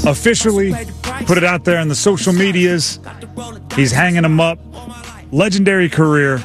officially put it out there on the social medias. He's hanging them up. Legendary career.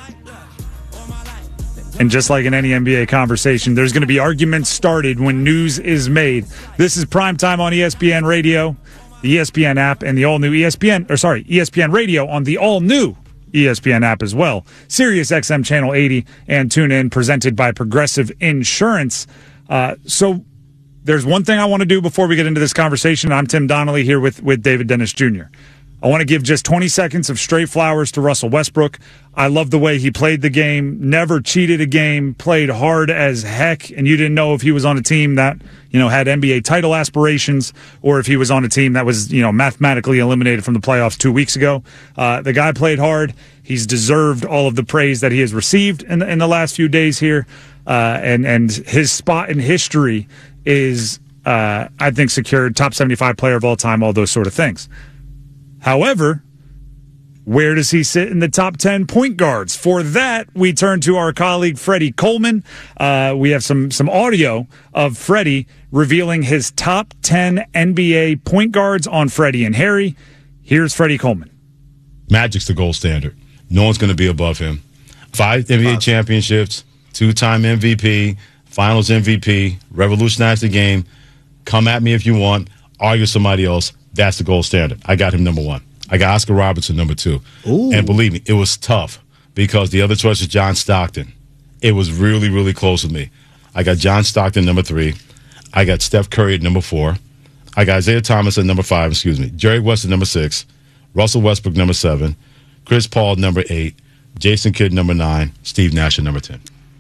And just like in any NBA conversation, there's going to be arguments started when news is made. This is Primetime on ESPN Radio, the ESPN app, and the all-new ESPN Radio on the all-new ESPN app as well. Sirius XM Channel 80 and tune in, presented by Progressive Insurance. So there's one thing I want to do before we get into this conversation. I'm Tim Donnelly here with David Dennis Jr. I want to give just 20 seconds of straight flowers to Russell Westbrook. I love the way he played the game, never cheated a game, played hard as heck, and you didn't know if he was on a team that, had NBA title aspirations or if he was on a team that was, mathematically eliminated from the playoffs 2 weeks ago. The guy played hard. He's deserved all of the praise that he has received in the last few days here, and his spot in history is, I think, secured, top 75 player of all time, all those sort of things. However, where does he sit in the top 10 point guards? For that, we turn to our colleague Freddie Coleman. We have some audio of Freddie revealing his top 10 NBA point guards on Freddie and Harry. Here's Freddie Coleman. Magic's the gold standard. No one's going to be above him. 5 NBA championships, 2-time MVP, Finals MVP, revolutionized the game. Come at me if you want. Argue somebody else. That's the gold standard. I got him number 1. I got Oscar Robertson number 2. Ooh. And believe me, it was tough because the other choice was John Stockton. It was really, really close with me. I got John Stockton number 3. I got Steph Curry at number 4. I got Isaiah Thomas at number 5, Jerry West at number 6. Russell Westbrook number 7. Chris Paul number 8. Jason Kidd number 9. Steve Nash at number 10.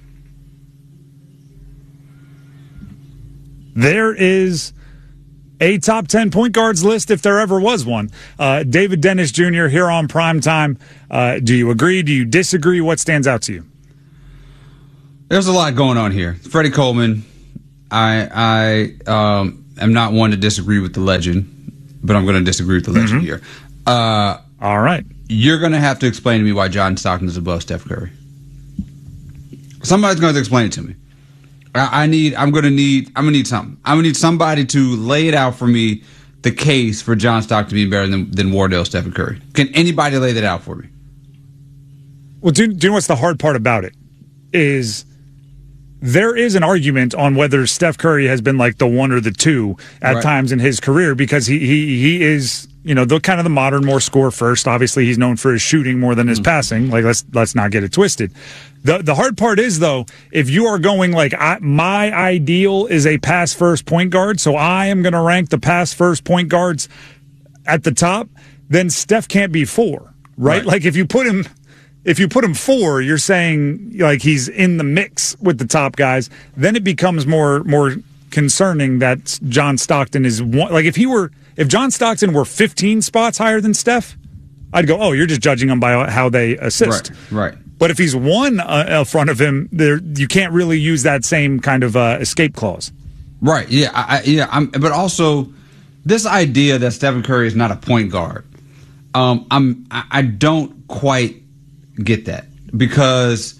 There is a top 10 point guards list if there ever was one. David Dennis Jr. here on Primetime. Do you agree? Do you disagree? What stands out to you? There's a lot going on here. Freddie Coleman, I am not one to disagree with the legend, but I'm going to disagree with the legend here. All right. You're going to have to explain to me why John Stockton is above Steph Curry. Somebody's going to explain it to me. I'm gonna need something. I'm gonna need somebody to lay it out for me, the case for John Stockton being better than Wardell, Stephen Curry. Can anybody lay that out for me? Well, do you know what's the hard part about it? Is there is an argument on whether Steph Curry has been like the 1 or the 2 at times in his career, because he is, the kind of the modern, more score first. Obviously, he's known for his shooting more than his passing. Like, let's not get it twisted. The hard part is, though, if you are going like, my ideal is a pass first point guard, so I am going to rank the pass first point guards at the top, then Steph can't be 4, right? Like if you put him 4, you're saying like he's in the mix with the top guys. Then it becomes more concerning that John Stockton is one. Like if John Stockton were 15 spots higher than Steph, I'd go, oh, you're just judging them by how they assist. Right. But if he's 1 in front of him, you can't really use that same kind of escape clause. Right. Yeah. But also, this idea that Stephen Curry is not a point guard, I don't quite get that, because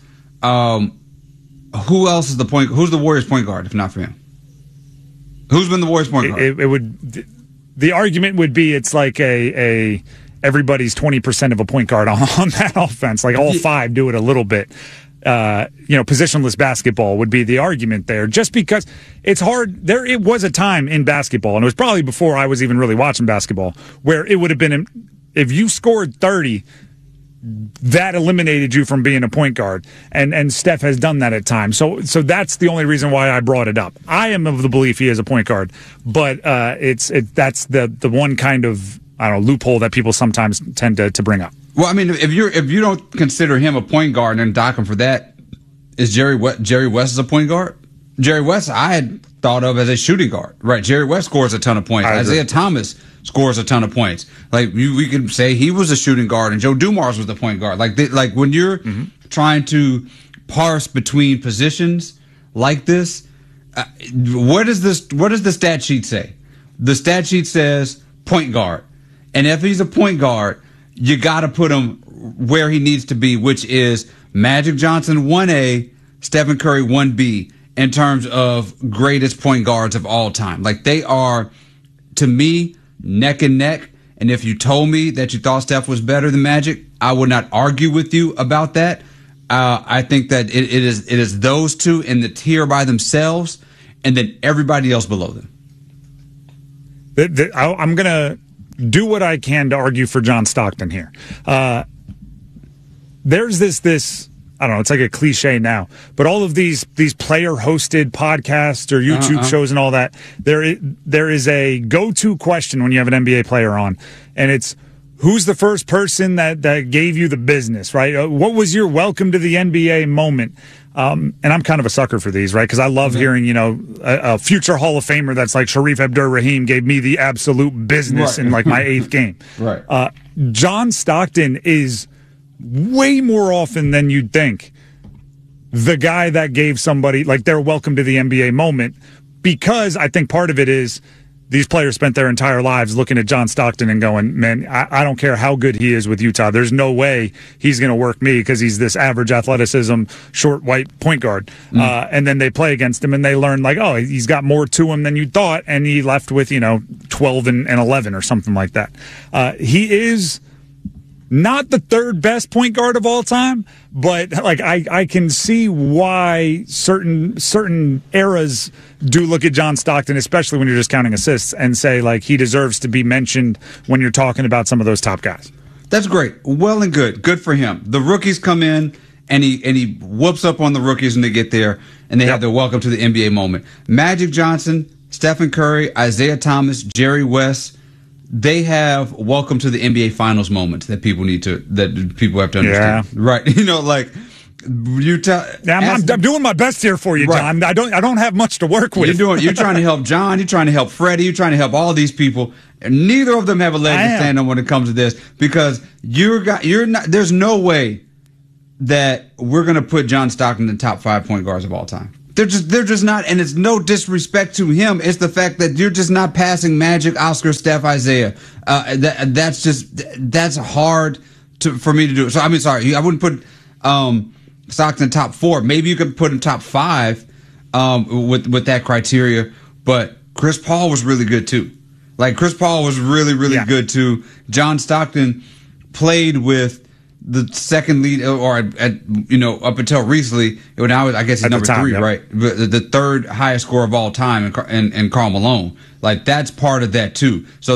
who else is the point? Who's the Warriors point guard if not for him? Who's been the Warriors point guard? The argument would be it's like a everybody's 20% of a point guard on that offense. Like all 5 do it a little bit. Positionless basketball would be the argument there, just because it's hard. It was a time in basketball, and it was probably before I was even really watching basketball, where it would have been, if you scored 30, that eliminated you from being a point guard, and Steph has done that at times. So that's the only reason why I brought it up. I am of the belief he is a point guard, but that's the one kind of, I don't know, loophole that people sometimes tend to bring up. Well, I mean, if you don't consider him a point guard and dock him for that, is Jerry West is a point guard? Jerry West I had thought of as a shooting guard, right? Jerry West scores a ton of points. Isaiah Thomas scores a ton of points. Like we can say he was a shooting guard and Joe Dumars was the point guard. Like when you're trying to parse between positions like this, what does the stat sheet say? The stat sheet says point guard. And if he's a point guard, you got to put him where he needs to be, which is Magic Johnson 1A, Stephen Curry 1B, in terms of greatest point guards of all time. Like, they are, to me, neck and neck. And if you told me that you thought Steph was better than Magic, I would not argue with you about that. I think that it is those two in the tier by themselves, and then everybody else below them. I'm going to do what I can to argue for John Stockton here. There's this I don't know, it's like a cliche now, but all of these player-hosted podcasts or YouTube shows and all that, there is a go-to question when you have an NBA player on, and it's, who's the first person that gave you the business, right? What was your welcome to the NBA moment? And I'm kind of a sucker for these, right? Because I love hearing, a future Hall of Famer that's like Sharif Abdur-Rahim gave me the absolute business in like my 8th game. Right. John Stockton is way more often than you'd think the guy that gave somebody like their welcome to the NBA moment, because I think part of it is these players spent their entire lives looking at John Stockton and going, man, I don't care how good he is with Utah. There's no way he's going to work me because he's this average athleticism, short, white point guard. And then they play against him and they learn like, oh, he's got more to him than you thought. And he left with, 12 and 11 or something like that. He is not the third best point guard of all time, but like I can see why certain eras do look at John Stockton, especially when you're just counting assists, and say like he deserves to be mentioned when you're talking about some of those top guys. That's great. Well and good. Good for him. The rookies come in and he whoops up on the rookies when they get there and they have their welcome to the NBA moment. Magic Johnson, Stephen Curry, Isaiah Thomas, Jerry West, they have welcome to the NBA Finals moments that people have to understand. Yeah. Right. Like Utah. I'm doing my best here for you, John. Right. I don't have much to work with. You're trying to help John. You're trying to help Freddie. You're trying to help all these people. And neither of them have a leg to stand on when it comes to this, because you're not. There's no way that we're going to put John Stockton in the top 5 point guards of all time. They're just not, and it's no disrespect to him. It's the fact that you're just not passing Magic, Oscar, Steph, Isaiah. That's hard for me to do. So I mean, sorry, I wouldn't put Stockton in top 4. Maybe you could put him top 5 with that criteria. But Chris Paul was really good too. Like Chris Paul was really good too. John Stockton played with the second lead, or up until recently, when I guess he's number 3, right? The third highest scorer of all time, and Karl Malone. Like that's part of that too. So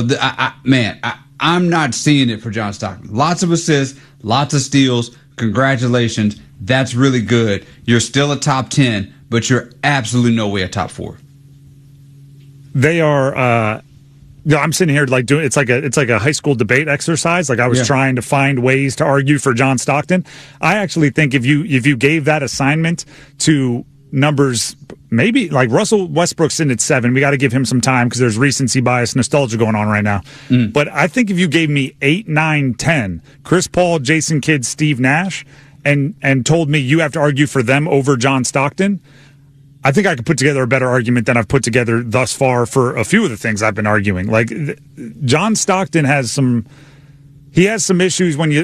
I'm not seeing it for John Stockton. Lots of assists, lots of steals. Congratulations, that's really good. You're still a top 10, but you're absolutely no way a top 4. They are. I'm sitting here like doing it's like a high school debate exercise. Like I was trying to find ways to argue for John Stockton. I actually think if you gave that assignment to numbers, maybe like Russell Westbrook's in at 7, we got to give him some time because there's recency bias, nostalgia going on right now. But I think if you gave me 8, 9, 10, Chris Paul, Jason Kidd, Steve Nash, and told me you have to argue for them over John Stockton, I think I could put together a better argument than I've put together thus far for a few of the things I've been arguing. Like John Stockton has some issues when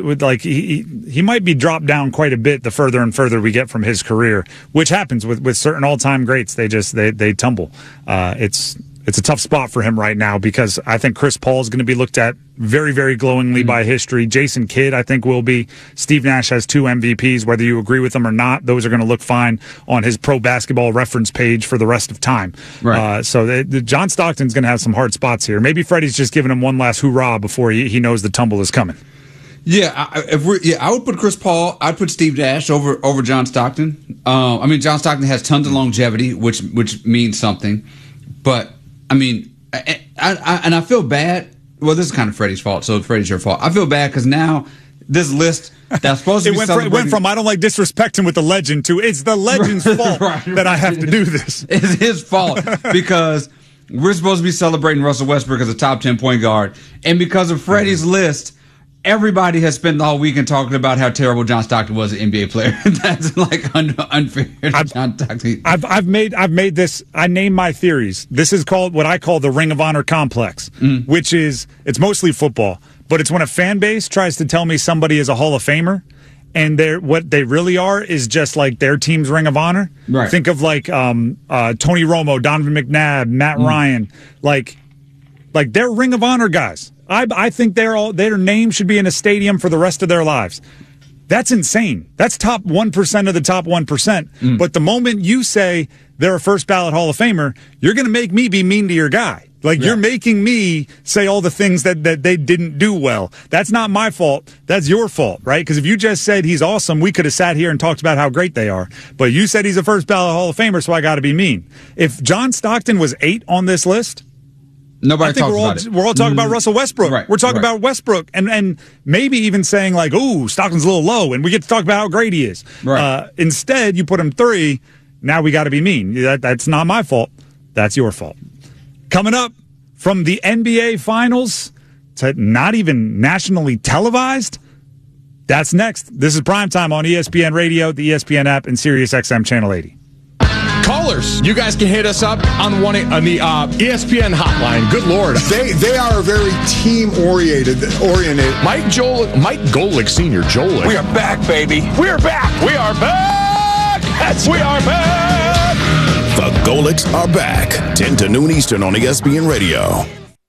he might be dropped down quite a bit the further and further we get from his career, which happens with certain all-time greats. They tumble. It's a tough spot for him right now because I think Chris Paul is going to be looked at very, very glowingly by history. Jason Kidd, I think, will be. Steve Nash has 2 MVPs. Whether you agree with them or not, those are going to look fine on his Pro Basketball Reference page for the rest of time. Right. So John Stockton's going to have some hard spots here. Maybe Freddie's just giving him one last hoorah before he knows the tumble is coming. Yeah, I would put Chris Paul. I'd put Steve Nash over John Stockton. I mean, John Stockton has tons of longevity, which means something, but. I mean, I feel bad. Well, this is kind of Freddie's fault, so Freddie's your fault. I feel bad because now this list that's supposed to be it went from I don't like disrespecting with the legend to it's the legend's fault that I have to do this. It's his fault because we're supposed to be celebrating Russell Westbrook as a top 10 point guard, and because of Freddie's list, everybody has spent all weekend talking about how terrible John Stockton was an NBA player. That's like unfair to John Stockton. I've made this. I name my theories. This is called what I call the Ring of Honor complex, which is it's mostly football, but it's when a fan base tries to tell me somebody is a Hall of Famer, and what they really are is just like their team's Ring of Honor. Right. Think of like Tony Romo, Donovan McNabb, Matt Ryan, like. Like, they're Ring of Honor guys. I think their name should be in a stadium for the rest of their lives. That's insane. That's top 1% of the top 1%. But the moment you say they're a first ballot Hall of Famer, you're going to make me be mean to your guy. Like, you're making me say all the things that they didn't do well. That's not my fault. That's your fault, right? Because if you just said he's awesome, we could have sat here and talked about how great they are. But you said he's a first ballot Hall of Famer, so I got to be mean. If John Stockton was 8 on this list, nobody talks about it. We're all talking about Russell Westbrook. Right, we're talking about Westbrook and maybe even saying like, ooh, Stockton's a little low, and we get to talk about how great he is. Right. Instead, you put him 3. Now we got to be mean. That's not my fault. That's your fault. Coming up, from the NBA Finals to not even nationally televised, that's next. This is Primetime on ESPN Radio, the ESPN app, and SiriusXM Channel 80. Callers, you guys can hit us up on the ESPN hotline. Good Lord. They are very team-oriented. Mike Golick Sr., Jolick. We are back, baby. We are back. We are back. We are back. The Golicks are back. 10 to noon Eastern on ESPN Radio.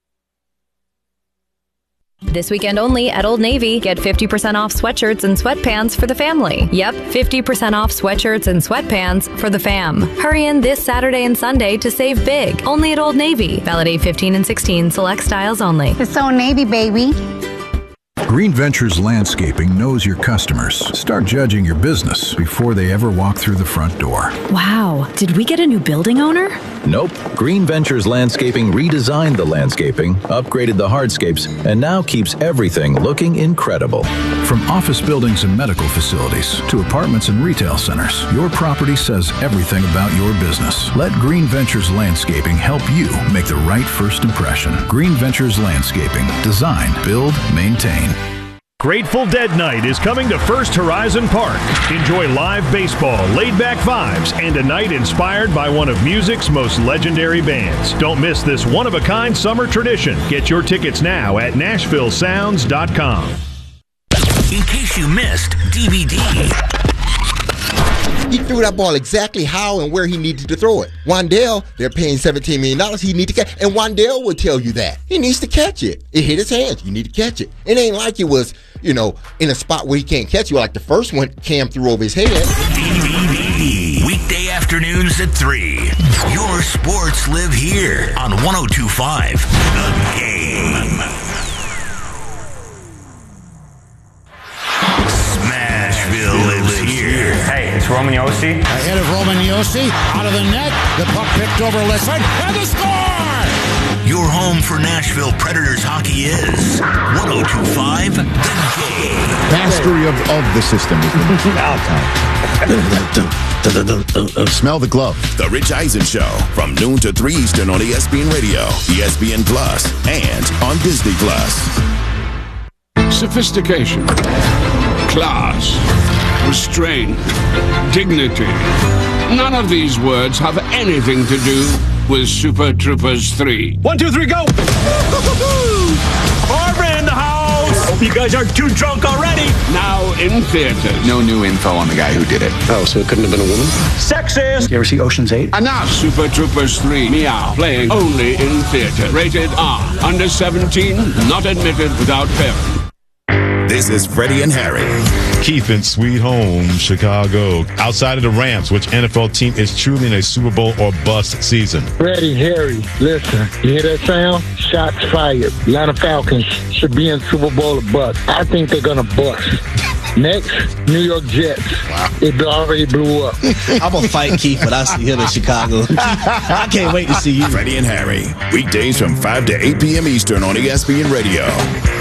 This weekend only at Old Navy, get 50% off sweatshirts and sweatpants for the family. Yep, 50% off sweatshirts and sweatpants for the fam. Hurry in this Saturday and Sunday to save big. Only at Old Navy. Valid 8/15 and 16. Select styles only. It's Old Navy, baby. Green Ventures Landscaping knows your customers. Start judging your business before they ever walk through the front door. Wow, did we get a new building owner? Nope. Green Ventures Landscaping redesigned the landscaping, upgraded the hardscapes, and now keeps everything looking incredible. From office buildings and medical facilities to apartments and retail centers, your property says everything about your business. Let Green Ventures Landscaping help you make the right first impression. Green Ventures Landscaping. Design, build, maintain. Grateful Dead Night is coming to First Horizon Park. Enjoy live baseball, laid-back vibes, and a night inspired by one of music's most legendary bands. Don't miss this one-of-a-kind summer tradition. Get your tickets now at NashvilleSounds.com. In case you missed DVD. He threw that ball exactly how and where he needed to throw it. Wandale, they're paying $17 million. He needs to catch, and Wandale will tell you that he needs to catch it. It hit his hands. You need to catch it. It ain't like it was, in a spot where he can't catch you. Like the first one, Cam threw over his head. DVD. Weekday afternoons at 3. Your sports live here on 102.5 The Game. Smashville lives here. Hey, it's Roman Yossi. Ahead of Roman Yossi, out of the net, the puck picked over Listen, and the score! Your home for Nashville Predators hockey is 102.5 The Game. Mastery of the system. Smell the glove. The Rich Eisen Show from noon to 3 Eastern on ESPN Radio, ESPN Plus, and on Disney Plus. Sophistication, class, restraint, dignity. None of these words have anything to do with Super Troopers 3. 1, 2, 3, go! Barbara in the house! Hope you guys aren't too drunk already. Now in theaters. No new info on the guy who did it. Oh, so it couldn't have been a woman? Sexist! You ever see Ocean's 8? Enough! Super Troopers 3, Meow, playing only in theater. Rated R. Under 17, not admitted without parent. This is Freddie and Harry. Keith in Sweet Home, Chicago. Outside of the Rams, which NFL team is truly in a Super Bowl or bust season? Freddie, Harry, listen. You hear that sound? Shots fired. Atlanta Falcons should be in Super Bowl or bust. I think they're going to bust. Next, New York Jets. Wow. It already blew up. I'm going to fight Keith when I see him in Chicago. I can't wait to see you. Freddie and Harry. Weekdays from 5 to 8 p.m. Eastern on ESPN Radio.